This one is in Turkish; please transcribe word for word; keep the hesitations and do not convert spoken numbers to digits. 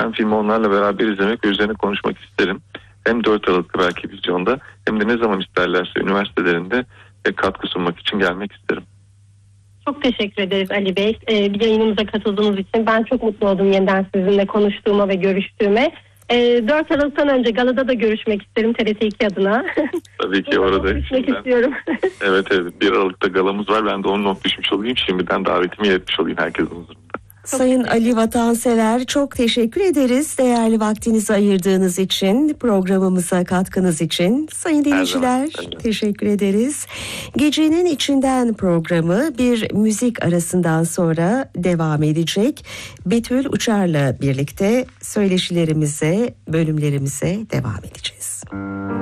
Ben filmi onlarla beraber izlemek ve üzerine konuşmak isterim. Hem dört Aralık'ta belki vizyonda hem de ne zaman isterlerse üniversitelerinde katkı sunmak için gelmek isterim. Çok teşekkür ederiz Ali Bey. Ee, bir yayınımıza katıldığınız için ben çok mutlu oldum yeniden sizinle konuştuğuma ve görüştüğüme. Ee, dört Aralık'tan önce galada da görüşmek isterim T R T iki adına. Tabii ki orada. Görüşmek istiyorum. Evet evet, bir Aralık'ta galamız var. Ben de onu not düşmüş olayım. Şimdiden davetimi iletmiş olayım herkesin huzurunda. Sayın Ali Vatansever, çok teşekkür ederiz değerli vaktinizi ayırdığınız için, programımıza katkınız için. Sayın dinleyiciler, teşekkür ederiz. Gecenin içinden programı bir müzik arasından sonra devam edecek. Betül Uçar'la birlikte söyleşilerimize, bölümlerimize devam edeceğiz.